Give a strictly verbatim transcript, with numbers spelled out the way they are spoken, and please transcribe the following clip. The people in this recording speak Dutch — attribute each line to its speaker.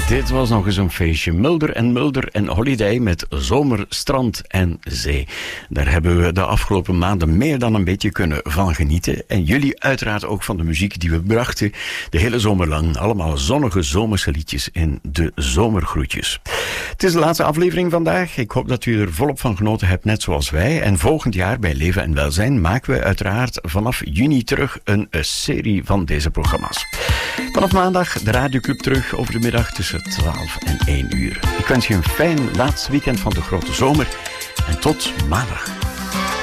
Speaker 1: Dit was nog eens een feestje. Mulder en Mulder en Holiday met zomer, strand en zee. Daar hebben we de afgelopen maanden meer dan een beetje kunnen van genieten. En jullie uiteraard ook van de muziek die we brachten. De hele zomer lang. Allemaal zonnige zomerse liedjes in de zomergroetjes. Het is de laatste aflevering vandaag. Ik hoop dat u er volop van genoten hebt, net zoals wij. En volgend jaar bij Leven en Welzijn maken we uiteraard vanaf juni terug een, een serie van deze programma's. Vanaf maandag de Radioclub terug over de middag tussen twaalf en één uur. Ik wens je een fijn laatste weekend van de grote zomer en tot maandag.